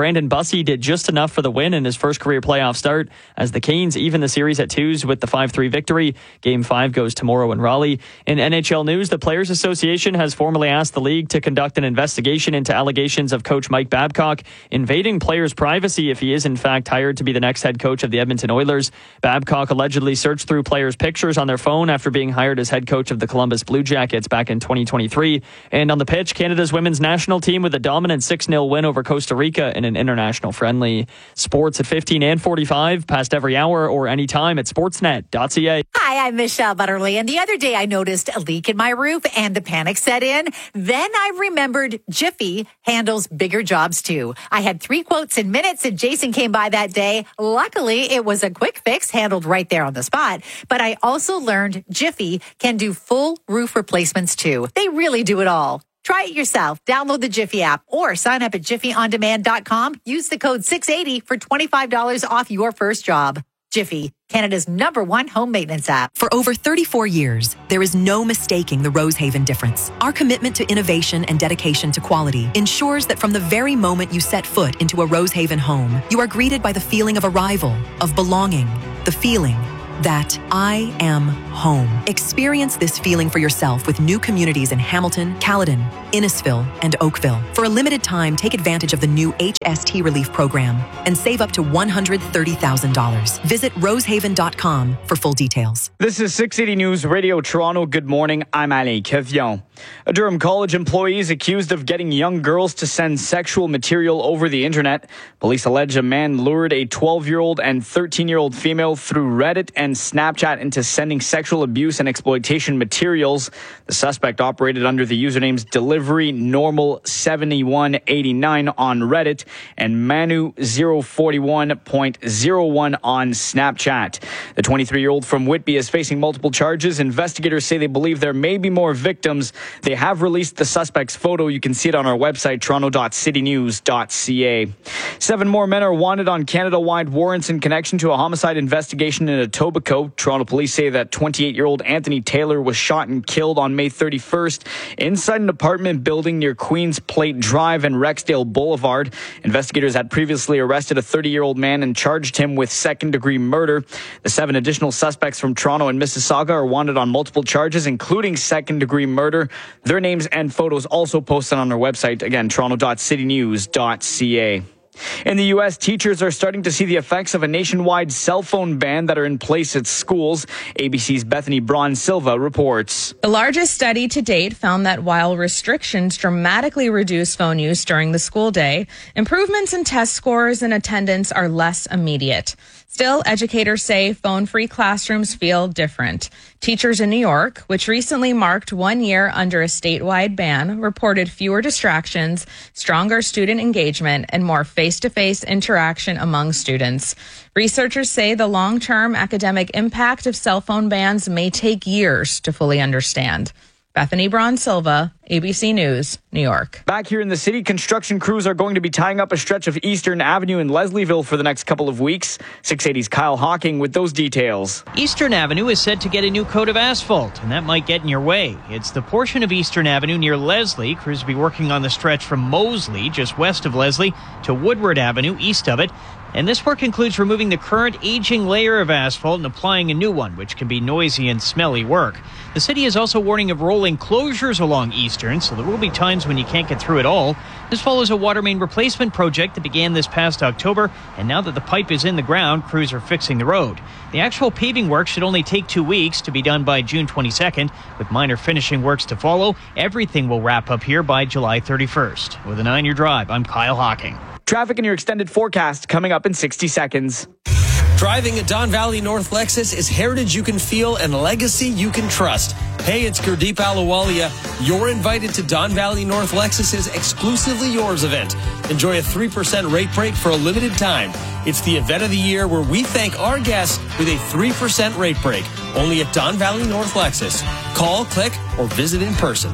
Brandon Bussey did just enough for the win in his first career playoff start as the Canes even the series at twos with the five three victory. Game five goes tomorrow in Raleigh. In N H L news, the Players Association has formally asked the league to conduct an investigation into allegations of coach Mike Babcock invading players' privacy if he is in fact hired to be the next head coach of the Edmonton Oilers. Babcock allegedly searched through players' pictures on their phone after being hired as head coach of the Columbus Blue Jackets back in twenty twenty-three. And on the pitch, Canada's women's national team with a dominant six nil win over Costa Rica in an international friendly. Sports at fifteen and forty-five, past every hour or anytime at sportsnet dot c a. Hi, I'm Michelle Butterly, and the other day I noticed a leak in my roof and the panic set in. Then I remembered Jiffy handles bigger jobs too. I had three quotes in minutes and Jason came by that day. Luckily, it was a quick fix handled right there on the spot. But I also learned Jiffy can do full roof replacements too. They really do it all. Try it yourself. Download the Jiffy app or sign up at jiffy on demand dot com. Use the code six eighty for twenty-five dollars off your first job. Jiffy, Canada's number one home maintenance app. For over thirty-four years, there is no mistaking the Rosehaven difference. Our commitment to innovation and dedication to quality ensures that from the very moment you set foot into a Rosehaven home, you are greeted by the feeling of arrival, of belonging, the feeling that I am home. Experience this feeling for yourself with new communities in Hamilton, Caledon, Innisfil, and Oakville. For a limited time, take advantage of the new H S T Relief Program and save up to one hundred thirty thousand dollars. Visit rosehaven dot com for full details. This is six eighty News Radio Toronto. Good morning. I'm Alain Kevion. A Durham College employee is accused of getting young girls to send sexual material over the internet. Police allege a man lured a twelve-year-old and thirteen-year-old female through Reddit and Snapchat into sending sexual abuse and exploitation materials. The suspect operated under the usernames Delivery Normal seventy-one eighty-nine on Reddit and Manu zero forty-one point zero one on Snapchat. The twenty-three-year-old from Whitby is facing multiple charges. Investigators say they believe there may be more victims. They have released the suspect's photo. You can see it on our website, toronto dot city news dot c a. Seven more men are wanted on Canada-wide warrants in connection to a homicide investigation in Etobicoke. Toronto police say that twenty-eight-year-old Anthony Taylor was shot and killed on May thirty-first inside an apartment building near Queens Plate Drive and Rexdale Boulevard. Investigators had previously arrested a thirty-year-old man and charged him with second-degree murder. The seven additional suspects from Toronto and Mississauga are wanted on multiple charges, including second-degree murder. Their names and photos also posted on our website. Again, toronto dot city news dot c a. In the U S, teachers are starting to see the effects of a nationwide cell phone ban that are in place at schools. A B C's Bethany Braun Silva reports. The largest study to date found that while restrictions dramatically reduce phone use during the school day, improvements in test scores and attendance are less immediate. Still, educators say phone-free classrooms feel different. Teachers in New York, which recently marked one year under a statewide ban, reported fewer distractions, stronger student engagement, and more face-to-face interaction among students. Researchers say the long-term academic impact of cell phone bans may take years to fully understand. Bethany Braun Silva, A B C News, New York. Back here in the city, construction crews are going to be tying up a stretch of Eastern Avenue in Leslieville for the next couple of weeks. six eighty's Kyle Hawking with those details. Eastern Avenue is set to get a new coat of asphalt, and that might get in your way. It's the portion of Eastern Avenue near Leslie. Crews will be working on the stretch from Moseley, just west of Leslie, to Woodward Avenue, east of it. And this work includes removing the current aging layer of asphalt and applying a new one, which can be noisy and smelly work. The city is also warning of rolling closures along Eastern, so there will be times when you can't get through at all. This follows a water main replacement project that began this past October, and now that the pipe is in the ground, crews are fixing the road. The actual paving work should only take two weeks to be done by June twenty-second, with minor finishing works to follow. Everything will wrap up here by July thirty-first. With a nine-year drive, I'm Kyle Hawking. Traffic in your extended forecast coming up in sixty seconds. Driving a Don Valley North Lexus is heritage you can feel and legacy you can trust. Hey, it's Gurdeep Ahluwalia. You're invited to Don Valley North Lexus's Exclusively Yours event. Enjoy a three percent rate break for a limited time. It's the event of the year where we thank our guests with a three percent rate break. Only at Don Valley North Lexus. Call, click, or visit in person.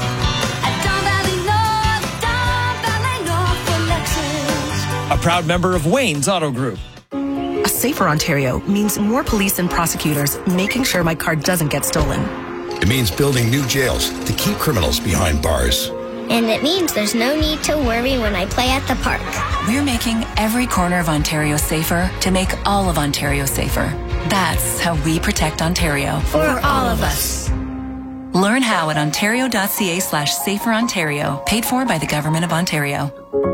A proud member of Wayne's Auto Group. A safer Ontario means more police and prosecutors making sure my car doesn't get stolen. It means building new jails to keep criminals behind bars. And it means there's no need to worry when I play at the park. We're making every corner of Ontario safer to make all of Ontario safer. That's how we protect Ontario. For all of us. Learn how at ontario.ca slash safer Ontario. Paid for by the Government of Ontario.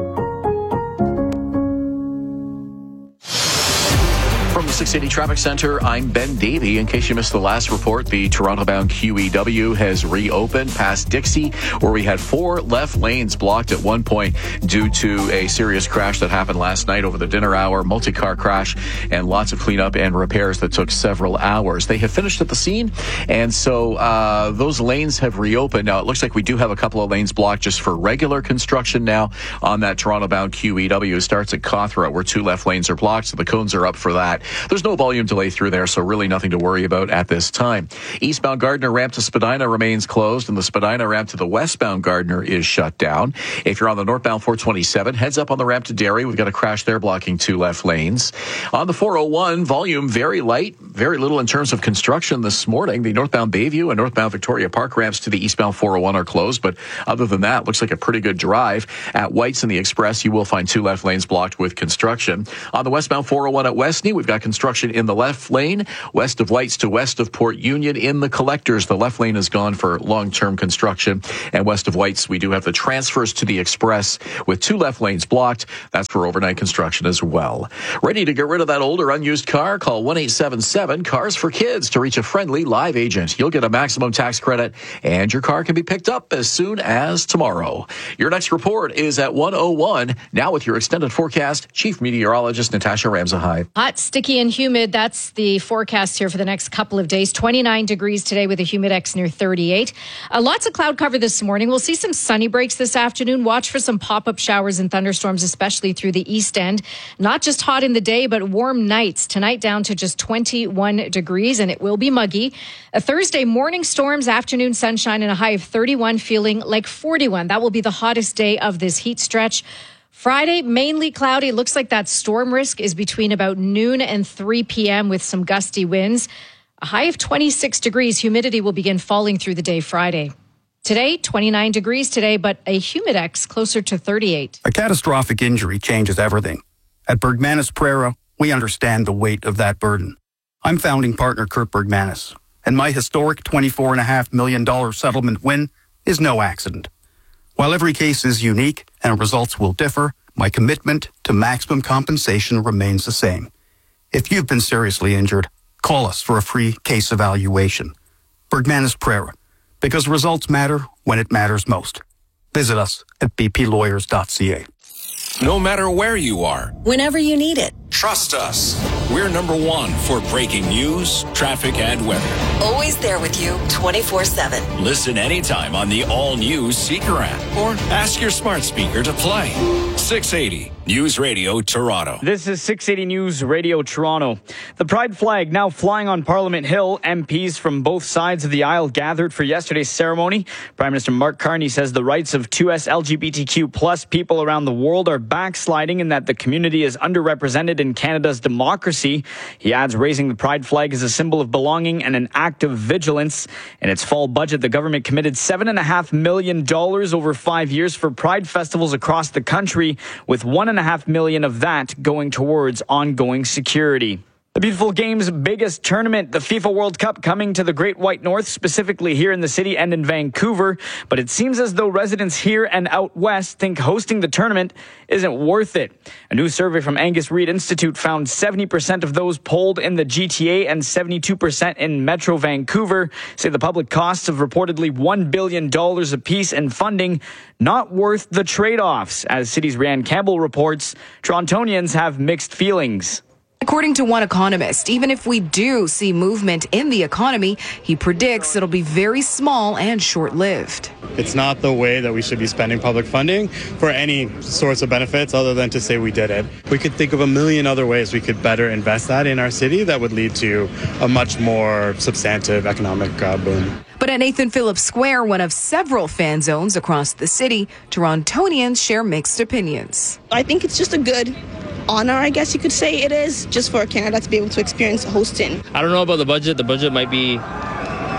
From the six eighty Traffic Center, I'm Ben Davey. In case you missed the last report, the Toronto-bound Q E W has reopened past Dixie, where we had four left lanes blocked at one point due to a serious crash that happened last night over the dinner hour, multi-car crash, and lots of cleanup and repairs that took several hours. They have finished at the scene, and so uh, those lanes have reopened. Now, it looks like we do have a couple of lanes blocked just for regular construction now on that Toronto-bound Q E W. It starts at Cawthra, where two left lanes are blocked, so the cones are up for that. There's no volume delay through there, so really nothing to worry about at this time. Eastbound Gardiner ramp to Spadina remains closed, and the Spadina ramp to the westbound Gardiner is shut down. If you're on the northbound four twenty-seven, heads up on the ramp to Derry. We've got a crash there blocking two left lanes. On the four oh one, volume very light, very little in terms of construction this morning. The northbound Bayview and northbound Victoria Park ramps to the eastbound four oh one are closed, but other than that, looks like a pretty good drive. At White's and the Express, you will find two left lanes blocked with construction. On the westbound four oh one at Westney, we've got construction in the left lane, west of White's to west of Port Union. In the collectors, the left lane is gone for long-term construction. And west of White's, we do have the transfers to the Express with two left lanes blocked. That's for overnight construction as well. Ready to get rid of that old or unused car? Call one eight seven seven, Cars for Kids to reach a friendly live agent. You'll get a maximum tax credit, and your car can be picked up as soon as tomorrow. Your next report is at one oh one. Now with your extended forecast, Chief Meteorologist Natasha Ramsahide. Hot, sticky, and humid. That's the forecast here for the next couple of days. twenty-nine degrees today with a humidex near thirty-eight. Uh, lots of cloud cover this morning. We'll see some sunny breaks this afternoon. Watch for some pop-up showers and thunderstorms, especially through the east end. Not just hot in the day, but warm nights. Tonight down to just twenty-one degrees, and it will be muggy. A Thursday, morning storms, afternoon sunshine, and a high of thirty-one, feeling like forty-one. That will be the hottest day of this heat stretch. Friday, mainly cloudy. It looks like that storm risk is between about noon and three p.m. with some gusty winds. A high of twenty-six degrees. Humidity will begin falling through the day Friday. Today, twenty-nine degrees today, but a humidex closer to thirty-eight. A catastrophic injury changes everything. At Bergmanis Prera, we understand the weight of that burden. I'm founding partner Kurt Bergmanis, and my historic twenty-four point five million dollars settlement win is no accident. While every case is unique and results will differ, my commitment to maximum compensation remains the same. If you've been seriously injured, call us for a free case evaluation. Bergmanis Prera, because results matter when it matters most. Visit us at b p lawyers dot c a. No matter where you are, Whenever you need it. trust us. We're number one for breaking news, traffic, and weather. Always there with you twenty-four seven. Listen anytime on the all-new Seeker app or ask your smart speaker to play. six eighty News Radio Toronto. This is six eighty News Radio Toronto. The Pride flag now flying on Parliament Hill. M Ps from both sides of the aisle gathered for yesterday's ceremony. Prime Minister Mark Carney says the rights of two S L G B T Q plus people around the world are backsliding and that the community is underrepresented in Canada's democracy. He adds raising the Pride flag is a symbol of belonging and an act of vigilance. In its fall budget, the government committed seven point five million dollars over five years for Pride festivals across the country, with one point five million dollars of that going towards ongoing security. The Beautiful Game's biggest tournament, the FIFA World Cup, coming to the Great White North, specifically here in the city and in Vancouver. But it seems as though residents here and out west think hosting the tournament isn't worth it. A new survey from Angus Reid Institute found seventy percent of those polled in the G T A and seventy-two percent in Metro Vancouver say the public costs of reportedly one billion dollars apiece in funding not worth the trade-offs. As City's Ryan Campbell reports, Torontonians have mixed feelings. According to one economist, even if we do see movement in the economy, he predicts it'll be very small and short-lived. It's not the way that we should be spending public funding for any sorts of benefits other than to say we did it. We could think of a million other ways we could better invest that in our city that would lead to a much more substantive economic uh, boom. But at Nathan Phillips Square, one of several fan zones across the city, Torontonians share mixed opinions. I think it's just a good honor, I guess you could say it is, just for Canada to be able to experience hosting. I don't know about the budget. The budget might be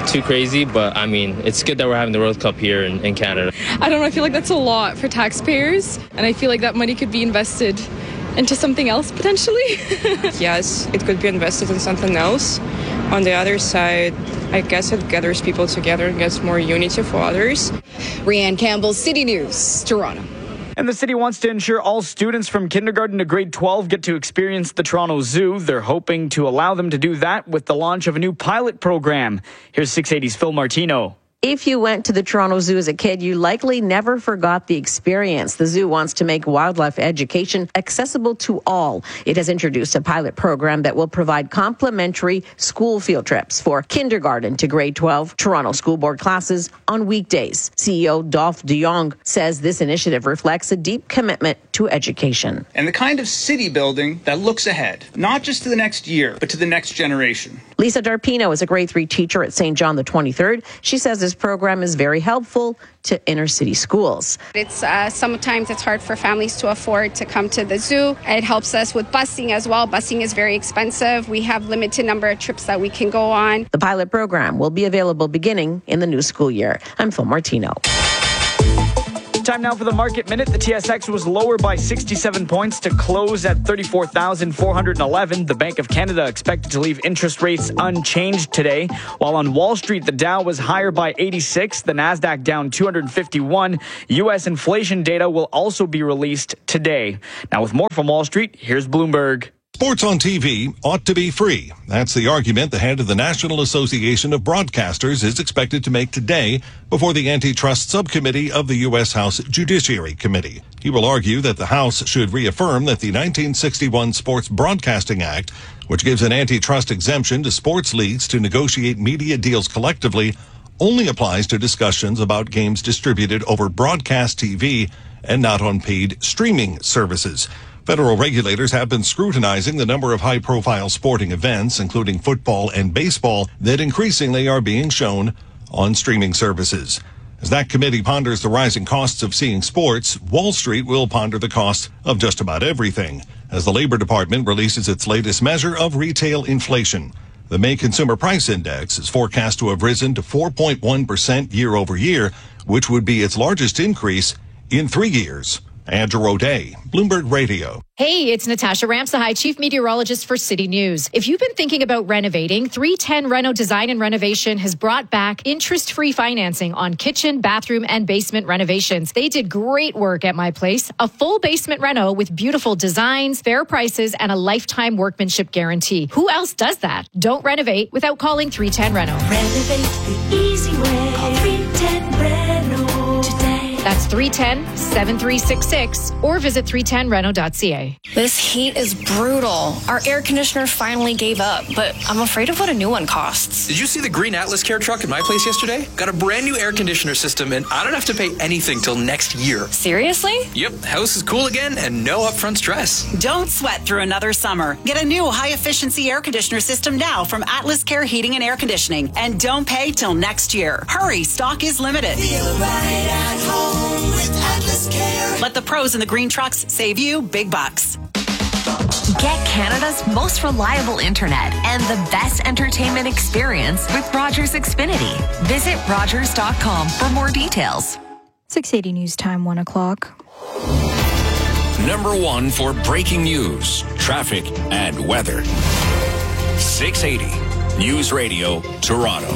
too crazy, but I mean, it's good that we're having the World Cup here in, in Canada. I don't know, I feel like that's a lot for taxpayers, and I feel like that money could be invested into something else potentially. Yes, it could be invested in something else. On the other side, I guess it gathers people together and gets more unity for others. Rianne Campbell, City News, Toronto. And the city wants to ensure all students from kindergarten to grade twelve get to experience the Toronto Zoo. They're hoping to allow them to do that with the launch of a new pilot program. Here's six eighty's Phil Martino. If you went to the Toronto Zoo as a kid, you likely never forgot the experience. The zoo wants to make wildlife education accessible to all. It has introduced a pilot program that will provide complimentary school field trips for kindergarten to grade twelve Toronto School Board classes on weekdays. C E O Dolph de Jong says this initiative reflects a deep commitment to education. And the kind of city building that looks ahead, not just to the next year, but to the next generation. Lisa Darpino is a grade three teacher at Saint John the twenty-third. She says this program is very helpful to inner city schools. It's uh, sometimes it's hard for families to afford to come to the zoo. It helps us with busing as well. Busing is very expensive. We have limited number of trips that we can go on. The pilot program will be available beginning in the new school year. I'm Phil Martino. Time now for the Market Minute. The T S X was lower by sixty-seven points to close at thirty-four thousand four hundred eleven. The Bank of Canada expected to leave interest rates unchanged today. While on Wall Street, the Dow was higher by eighty-six, the Nasdaq down two hundred fifty-one. U S inflation data will also be released today. Now with more from Wall Street, here's Bloomberg. Sports on T V ought to be free. That's the argument the head of the National Association of Broadcasters is expected to make today before the Antitrust Subcommittee of the U S House Judiciary Committee. He will argue that the House should reaffirm that the nineteen sixty-one Sports Broadcasting Act, which gives an antitrust exemption to sports leagues to negotiate media deals collectively, only applies to discussions about games distributed over broadcast T V and not on paid streaming services. Federal regulators have been scrutinizing the number of high-profile sporting events, including football and baseball, that increasingly are being shown on streaming services. As that committee ponders the rising costs of seeing sports, Wall Street will ponder the costs of just about everything, as the Labor Department releases its latest measure of retail inflation. The May Consumer Price Index is forecast to have risen to four point one percent year over year, which would be its largest increase in three years. Andrew O'Day, Bloomberg Radio. Hey, it's Natasha Ramsahai, Chief Meteorologist for City News. If you've been thinking about renovating, three ten Reno Design and Renovation has brought back interest-free financing on kitchen, bathroom, and basement renovations. They did great work at my place. A full basement reno with beautiful designs, fair prices, and a lifetime workmanship guarantee. Who else does that? Don't renovate without calling three ten Reno. Renovate the easy way. Call three ten Reno today. That's three one zero, seven three six six or visit three ten reno dot c a. This heat is brutal. Our air conditioner finally gave up, but I'm afraid of what a new one costs. Did you see the green Atlas Care truck at my place yesterday? Got a brand new air conditioner system, and I don't have to pay anything till next year. Seriously? Yep, house is cool again and no upfront stress. Don't sweat through another summer. Get a new high-efficiency air conditioner system now from Atlas Care Heating and Air Conditioning, and don't pay till next year. Hurry, stock is limited. Feel right at home with Atlas Care. Let the pros in the green trucks save you big bucks. Get Canada's most reliable internet and the best entertainment experience with Rogers Xfinity. Visit rogers dot com for more details. six eighty News Time, one o'clock. Number one for breaking news, traffic, and weather. six eighty News Radio, Toronto.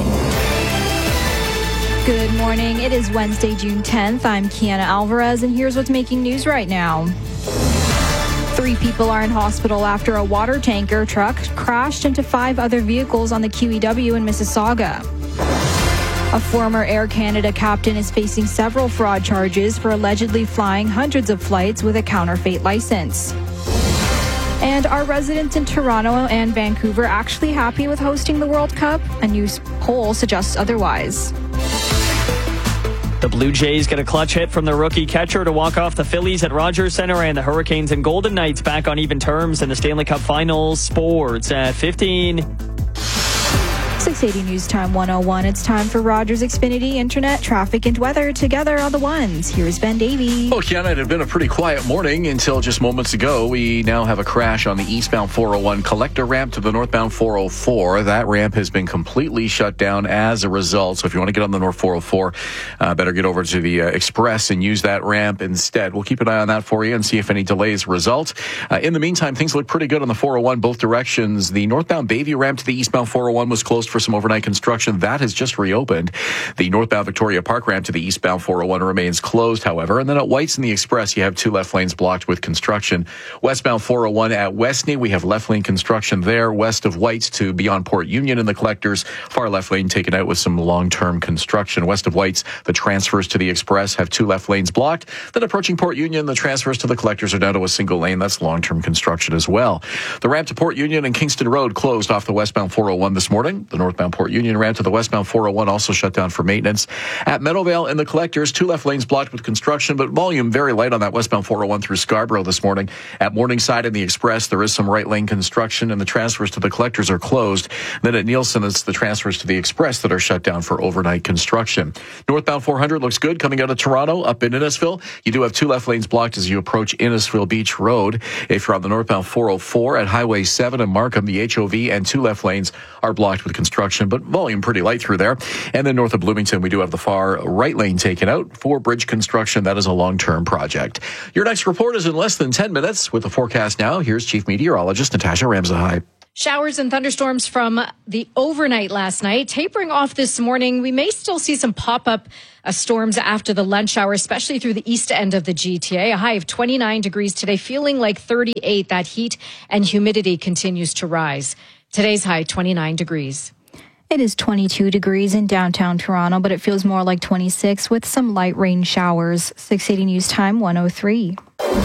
Good morning. It is Wednesday, June tenth. I'm Kiana Alvarez, and here's what's making news right now. Three people are in hospital after a water tanker truck crashed into five other vehicles on the Q E W in Mississauga. A former Air Canada captain is facing several fraud charges for allegedly flying hundreds of flights with a counterfeit license. And are residents in Toronto and Vancouver actually happy with hosting the World Cup? A new poll suggests otherwise. The Blue Jays get a clutch hit from the rookie catcher to walk off the Phillies at Rogers Centre, and the Hurricanes and Golden Knights back on even terms in the Stanley Cup Finals. Sports at fifteen. six eighty News Time one oh one. It's time for Rogers Xfinity Internet, traffic, and weather together on the ones. Here's Ben Davey. Well, Kiana, it had been a pretty quiet morning until just moments ago. We now have a crash on the eastbound four oh one collector ramp to the northbound four oh four. That ramp has been completely shut down as a result. So if you want to get on the North four oh four, uh, better get over to the uh, Express and use that ramp instead. We'll keep an eye on that for you and see if any delays result. Uh, in the meantime, things look pretty good on the four oh one, both directions. The northbound Bayview ramp to the eastbound four oh one was closed for some overnight construction. That has just reopened. The northbound Victoria Park ramp to the eastbound four oh one remains closed, however. And then at White's and the Express, you have two left lanes blocked with construction. Westbound four oh one at Westney, we have left lane construction there. West of White's to beyond Port Union in the collectors, far left lane taken out with some long-term construction. West of White's, the transfers to the Express have two left lanes blocked. Then approaching Port Union, the transfers to the collectors are down to a single lane. That's long-term construction as well. The ramp to Port Union and Kingston Road closed off the westbound four oh one this morning. The northbound Port Union ramp to the westbound four oh one also shut down for maintenance. At Meadowvale in the collectors, two left lanes blocked with construction, but volume very light on that westbound four oh one through Scarborough this morning. At Morningside in the Express, there is some right lane construction and the transfers to the collectors are closed. Then at Nielsen, it's the transfers to the Express that are shut down for overnight construction. Northbound four hundred looks good coming out of Toronto up in Innisfil. You do have two left lanes blocked as you approach Innisfil Beach Road. If you're on the northbound four oh four at Highway seven and Markham, the H O V and two left lanes are blocked with construction, but volume pretty light through there. And then north of Bloomington, we do have the far right lane taken out for bridge construction. That is a long-term project. Your next report is in less than ten minutes. With the forecast now, here's Chief Meteorologist Natasha Ramsahai. Showers and thunderstorms from the overnight last night, tapering off this morning. We may still see some pop-up uh, storms after the lunch hour, especially through the east end of the G T A. A high of twenty-nine degrees today, feeling like thirty-eight. That heat and humidity continues to rise. Today's high, twenty-nine degrees. It is twenty-two degrees in downtown Toronto, but it feels more like twenty-six with some light rain showers. six eighty News Time one oh three.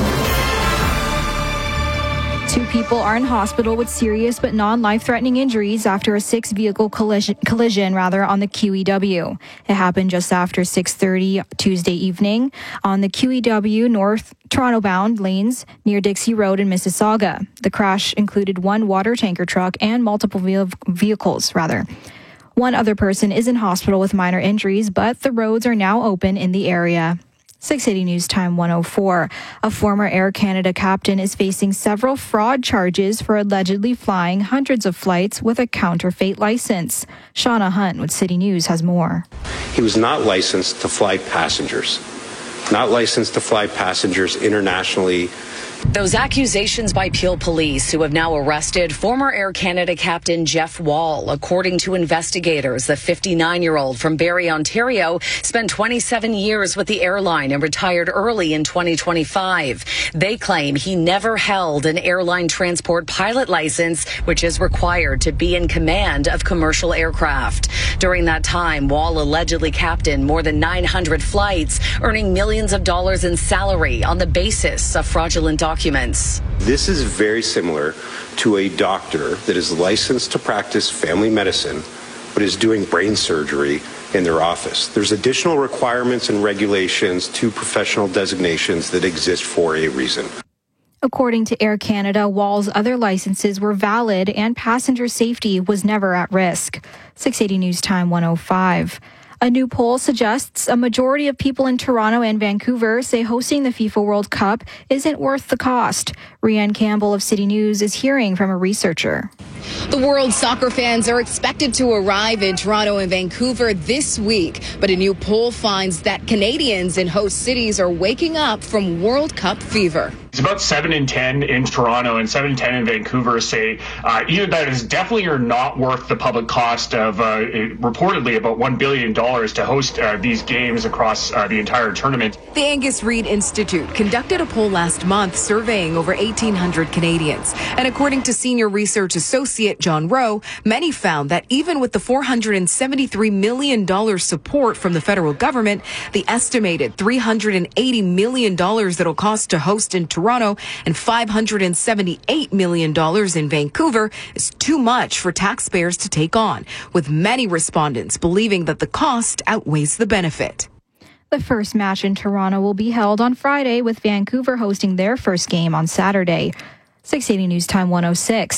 Two people are in hospital with serious but non-life-threatening injuries after a six-vehicle collision, collision rather, on the Q E W. It happened just after six thirty Tuesday evening on the Q E W North Toronto-bound lanes near Dixie Road in Mississauga. The crash included one water tanker truck and multiple ve- vehicles, rather. One other person is in hospital with minor injuries, but the roads are now open in the area. six eighty News Time one oh four. A former Air Canada captain is facing several fraud charges for allegedly flying hundreds of flights with a counterfeit license. Shauna Hunt with City News has more. He was not licensed to fly passengers, not licensed to fly passengers internationally. Those accusations by Peel Police, who have now arrested former Air Canada captain Jeff Wall. According to investigators, the fifty-nine-year-old from Barrie, Ontario, spent twenty-seven years with the airline and retired early in twenty twenty-five. They claim he never held an airline transport pilot license, which is required to be in command of commercial aircraft. During that time, Wall allegedly captained more than nine hundred flights, earning millions of dollars in salary on the basis of fraudulent documents. This is very similar to a doctor that is licensed to practice family medicine, but is doing brain surgery in their office. There's additional requirements and regulations to professional designations that exist for a reason. According to Air Canada, Wall's other licenses were valid and passenger safety was never at risk. six eighty News Time one oh five. A new poll suggests a majority of people in Toronto and Vancouver say hosting the FIFA World Cup isn't worth the cost. Rianne Campbell of City News is hearing from a researcher. The world's soccer fans are expected to arrive in Toronto and Vancouver this week, but a new poll finds that Canadians in host cities are waking up from World Cup fever. It's about seven in ten in Toronto and seven in ten in Vancouver say uh, either that is definitely or not worth the public cost of uh, reportedly about one billion dollars to host uh, these games across uh, the entire tournament. The Angus Reid Institute conducted a poll last month surveying over eighteen hundred Canadians. And according to senior research associate John Rowe, many found that even with the four hundred seventy-three million dollars support from the federal government, the estimated three hundred eighty million dollars that'll cost to host in Toronto and five hundred seventy-eight million dollars in Vancouver is too much for taxpayers to take on, with many respondents believing that the cost outweighs the benefit. The first match in Toronto will be held on Friday, with Vancouver hosting their first game on Saturday. six eighty News Time one oh six.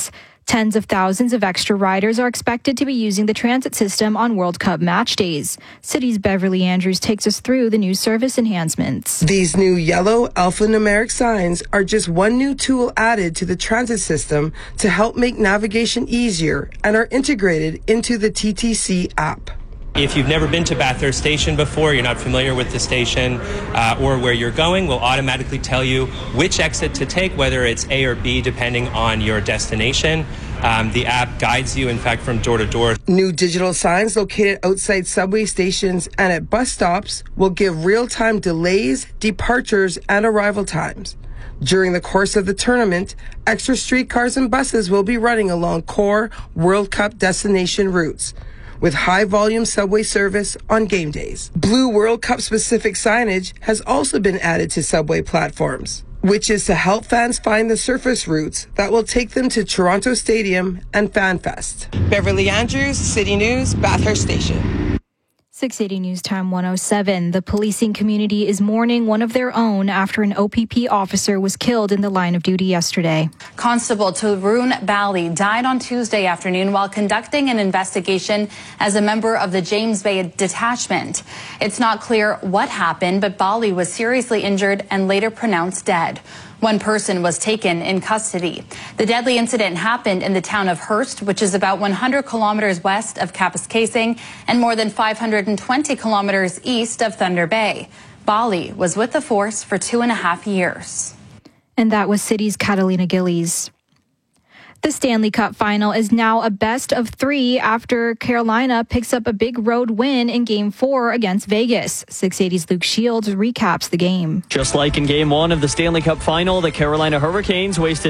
Tens of thousands of extra riders are expected to be using the transit system on World Cup match days. City's Beverly Andrews takes us through the new service enhancements. These new yellow alphanumeric signs are just one new tool added to the transit system to help make navigation easier and are integrated into the T T C app. If you've never been to Bathurst Station before, you're not familiar with the station uh, or where you're going, we'll automatically tell you which exit to take, whether it's A or B, depending on your destination. Um, the app guides you, in fact, from door to door. New digital signs located outside subway stations and at bus stops will give real-time delays, departures, and arrival times. During the course of the tournament, extra streetcars and buses will be running along core World Cup destination routes, with high-volume subway service on game days. Blue World Cup-specific signage has also been added to subway platforms, which is to help fans find the surface routes that will take them to Toronto Stadium and FanFest. Beverly Andrews, City News, Bathurst Station. six eighty News Time one oh seven. The policing community is mourning one of their own after an O P P officer was killed in the line of duty yesterday. Constable Tarun Bali died on Tuesday afternoon while conducting an investigation as a member of the James Bay Detachment. It's not clear what happened, but Bali was seriously injured and later pronounced dead. One person was taken in custody. The deadly incident happened in the town of Hearst, which is about one hundred kilometers west of Kapuskasing and more than five hundred twenty kilometers east of Thunder Bay. Bali was with the force for two and a half years. And that was City's Catalina Gillies. The Stanley Cup final is now a best of three after Carolina picks up a big road win in Game four against Vegas. six eighty's Luke Shields recaps the game. Just like in Game one of the Stanley Cup final, the Carolina Hurricanes wasted